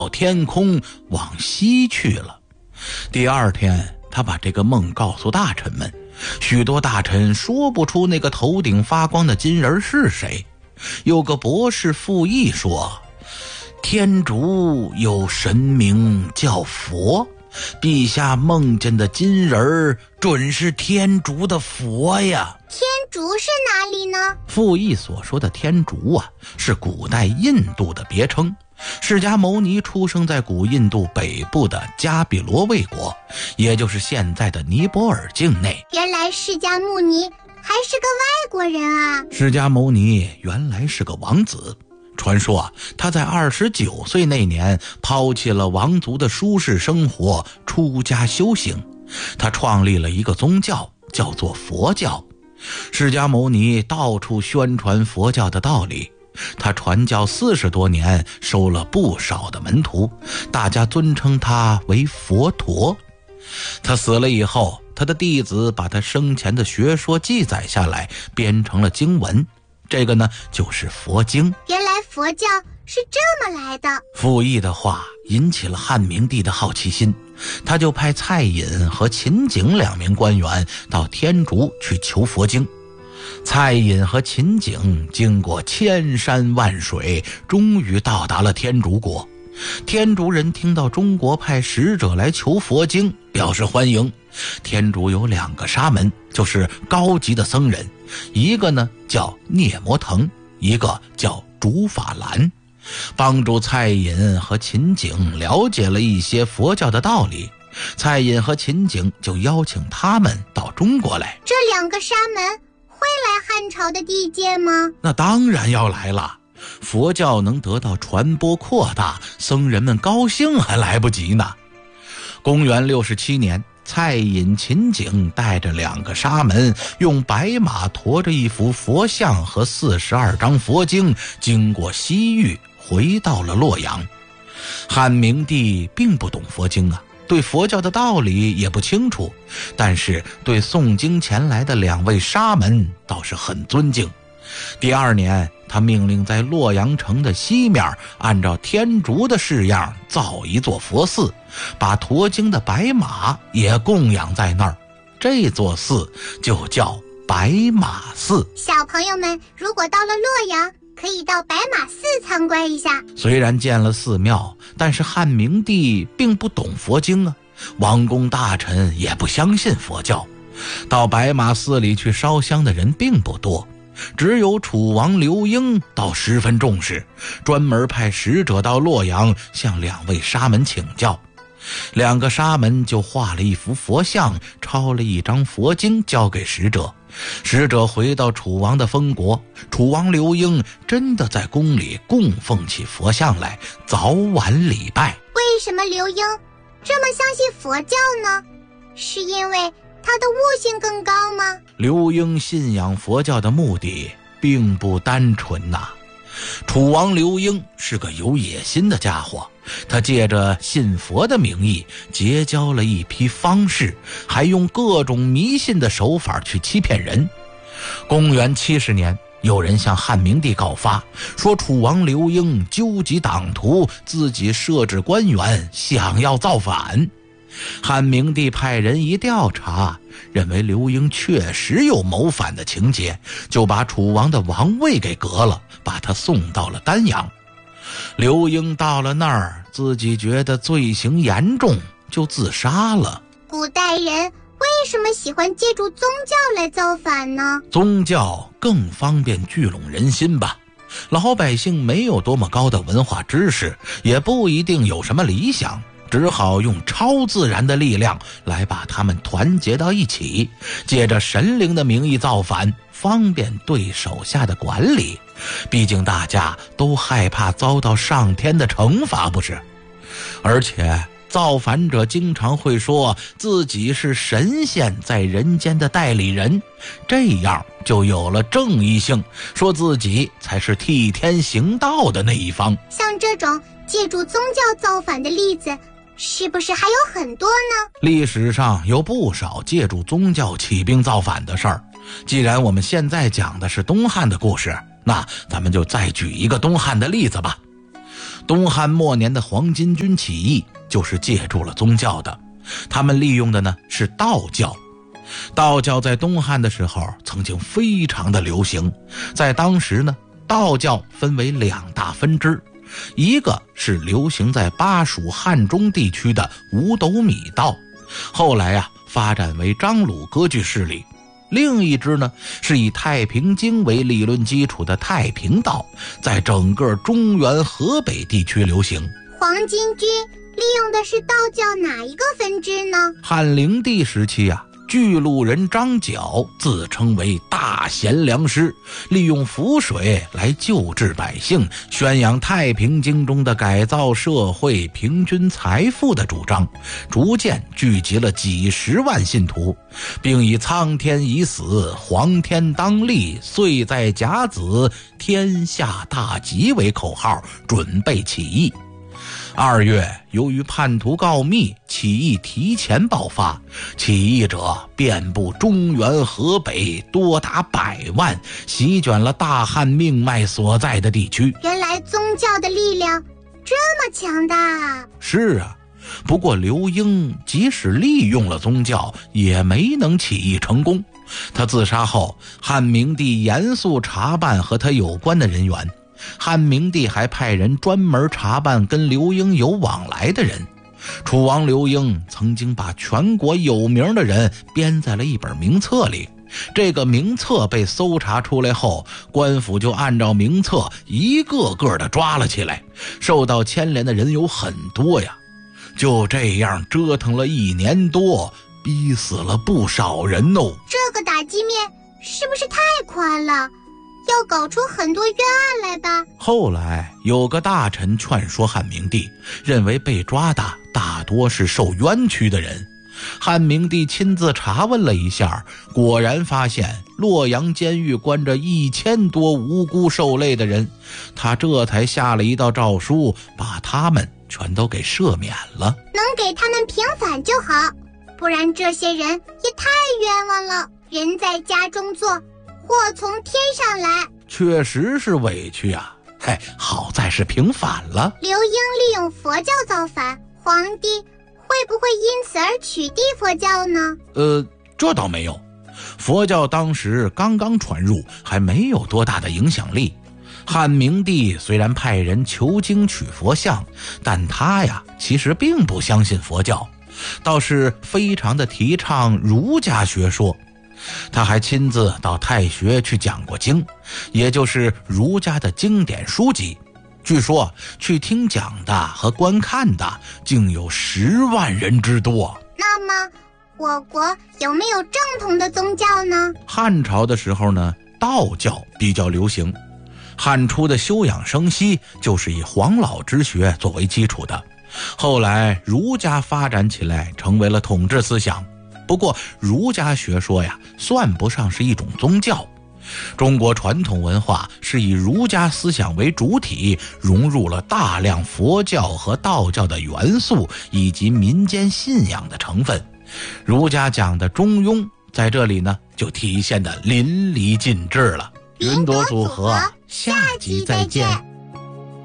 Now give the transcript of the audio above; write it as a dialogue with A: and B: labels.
A: 天空往西去了。第二天，他把这个梦告诉大臣们，许多大臣说不出那个头顶发光的金人是谁。有个博士附议说，天竺有神名叫佛，陛下梦见的金人准是天竺的佛呀。
B: 天竺是哪里呢？
A: 附议所说的天竺啊，是古代印度的别称。释迦牟尼出生在古印度北部的迦毗罗卫国，也就是现在的尼泊尔境内。
B: 原来释迦牟尼还是个外国人啊！
A: 释迦牟尼原来是个王子，传说他在29岁那年抛弃了王族的舒适生活，出家修行。他创立了一个宗教，叫做佛教。释迦牟尼到处宣传佛教的道理，他传教40多年，收了不少的门徒，大家尊称他为佛陀。他死了以后，他的弟子把他生前的学说记载下来，编成了经文，这个呢就是佛经。
B: 原来佛教是这么来的。
A: 附议的话引起了汉明帝的好奇心，他就派蔡隐和秦景2名官员到天竺去求佛经。蔡隐和秦景经过千山万水，终于到达了天竺国。天竺人听到中国派使者来求佛经，表示欢迎。天竺有2个沙门，就是高级的僧人，一个呢叫聂摩腾，一个叫竺法兰，帮助蔡隐和秦景了解了一些佛教的道理。蔡隐和秦景就邀请他们到中国来。
B: 这2个沙门会来汉朝的地界吗？
A: 那当然要来了，佛教能得到传播扩大，僧人们高兴还来不及呢。公元67年，蔡隐、秦景带着2个沙门，用白马驮着一幅佛像和42章佛经，经过西域，回到了洛阳。汉明帝并不懂佛经啊，对佛教的道理也不清楚，但是对诵经前来的2位沙门倒是很尊敬。第2年，他命令在洛阳城的西面，按照天竺的式样造一座佛寺，把驮经的白马也供养在那儿。这座寺就叫白马寺。
B: 小朋友们，如果到了洛阳，可以到白马寺参观一下。
A: 虽然建了寺庙，但是汉明帝并不懂佛经啊，王公大臣也不相信佛教，到白马寺里去烧香的人并不多。只有楚王刘英倒十分重视，专门派使者到洛阳向2位沙门请教。2个沙门就画了一幅佛像，抄了一张佛经交给使者。使者回到楚王的封国，楚王刘英真的在宫里供奉起佛像来，早晚礼拜。
B: 为什么刘英这么相信佛教呢？是因为他的悟性更高吗？
A: 刘英信仰佛教的目的并不单纯呐。楚王刘英是个有野心的家伙，他借着信佛的名义结交了一批方士，还用各种迷信的手法去欺骗人。公元70年，有人向汉明帝告发，说楚王刘英纠集党徒，自己设置官员，想要造反。汉明帝派人一调查，认为刘英确实有谋反的情节，就把楚王的王位给革了，把他送到了丹阳。刘英到了那儿，自己觉得罪行严重，就自杀了。
B: 古代人为什么喜欢借助宗教来造反呢？
A: 宗教更方便聚拢人心吧。老百姓没有多么高的文化知识，也不一定有什么理想，只好用超自然的力量来把他们团结到一起，借着神灵的名义造反，方便对手下的管理。毕竟大家都害怕遭到上天的惩罚，不是？而且造反者经常会说自己是神仙在人间的代理人，这样就有了正义性，说自己才是替天行道的那一方。
B: 像这种借助宗教造反的例子，是不是还有很多呢？
A: 历史上有不少借助宗教起兵造反的事儿。既然我们现在讲的是东汉的故事，那咱们就再举一个东汉的例子吧。 东汉末年的黄巾军起义就是借助了宗教的，他们利用的呢是道教。道教在东汉的时候曾经非常的流行，在当时呢，道教分为2大分支，一个是流行在巴蜀汉中地区的五斗米道，后来发展为张鲁割据势力。另一支呢是以太平经为理论基础的太平道，在整个中原河北地区流行。
B: 黄巾军利用的是道教哪一个分支呢？
A: 汉灵帝时期巨鹿人张角自称为大贤良师，利用符水来救治百姓，宣扬太平经中的改造社会、平均财富的主张，逐渐聚集了几十万信徒，并以苍天已死，黄天当立，岁在甲子，天下大吉为口号，准备起义。2月，由于叛徒告密，起义提前爆发，起义者遍布中原河北，多达100万，席卷了大汉命脉所在的地区。
B: 原来宗教的力量这么强大啊！
A: 是啊，不过刘英即使利用了宗教，也没能起义成功。他自杀后，汉明帝严肃查办和他有关的人员。汉明帝还派人专门查办跟刘英有往来的人。楚王刘英曾经把全国有名的人编在了一本名册里，这个名册被搜查出来后，官府就按照名册一个个的抓了起来，受到牵连的人有很多呀。就这样折腾了1年多，逼死了不少人哦。
B: 这个打击面是不是太宽了？要搞出很多冤案来吧？
A: 后来有个大臣劝说汉明帝，认为被抓的大多是受冤屈的人。汉明帝亲自查问了一下，果然发现洛阳监狱关着1000多无辜受累的人，他这才下了一道诏书，把他们全都给赦免了。
B: 能给他们平反就好，不然这些人也太冤枉了。人在家中坐，祸从天上来，
A: 确实是委屈啊。好在是平反了。
B: 刘英利用佛教造反，皇帝会不会因此而取缔佛教呢？
A: 这倒没有，佛教当时刚刚传入，还没有多大的影响力。汉明帝虽然派人求经取佛像，但他其实并不相信佛教，倒是非常的提倡儒家学说。他还亲自到太学去讲过经，也就是儒家的经典书籍。据说去听讲的和观看的竟有10万人之多。
B: 那么我国有没有正统的宗教呢？
A: 汉朝的时候呢，道教比较流行。汉初的休养生息就是以黄老之学作为基础的，后来儒家发展起来，成为了统治思想。不过儒家学说算不上是一种宗教。中国传统文化是以儒家思想为主体，融入了大量佛教和道教的元素以及民间信仰的成分。儒家讲的中庸在这里呢就体现得淋漓尽致了。云朵组合，下集再见。